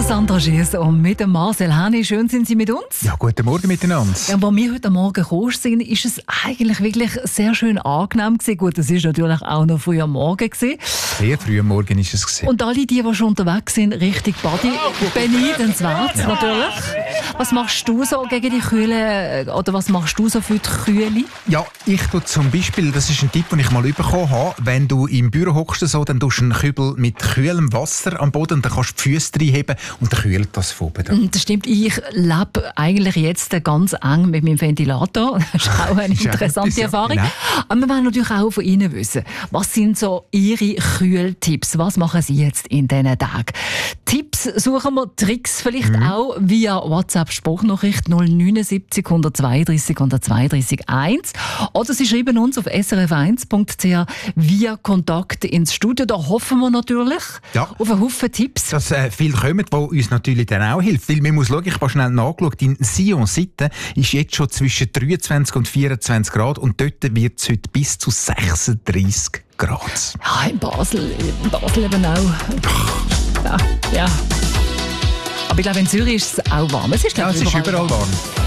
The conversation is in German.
Sandra Schiess und mit dem Marcel Häni. Schön sind Sie mit uns. Ja, guten Morgen miteinander. Ja, als wir heute Morgen gekommen sind, ist es eigentlich wirklich sehr schön angenehm gewesen. Gut, es ist natürlich auch noch früh am Morgen gewesen. Sehr früh am Morgen ist es gewesen. Und alle, die schon unterwegs sind, richtig Body, beneidenswert natürlich. Was machst du so gegen die Kühle, oder was machst du so für die Kühle? Ja, ich tue zum Beispiel, das ist ein Tipp, den ich mal bekommen habe, wenn du im Büro hockst, so, dann tust du einen Kübel mit kühlem Wasser am Boden und dann kannst du die Füße reinheben und dann kühlt das von oben. Das stimmt, ich lebe eigentlich jetzt ganz eng mit meinem Ventilator. Das ist auch eine interessante Erfahrung. Genau. Aber wir wollen natürlich auch von Ihnen wissen, was sind so Ihre Kühltipps? Was machen Sie jetzt in diesen Tagen? Tipps suchen wir, Tricks vielleicht auch via WhatsApp-Sprachnachricht 079 132 132 1. Oder Sie schreiben uns auf srf1.ch via Kontakt ins Studio. Da hoffen wir natürlich auf einen Haufen Tipps. Dass viel kommen, die uns natürlich dann auch hilft. Weil man muss schauen, ich habe schnell nachgeschaut, in Sion-Seite ist jetzt schon zwischen 23 und 24 Grad und dort wird es heute bis zu 36 Grad. Ja, in Basel eben auch. Ja. Aber ich glaube, in Zürich ist es auch warm. Es ist, Ja, es ist überall warm.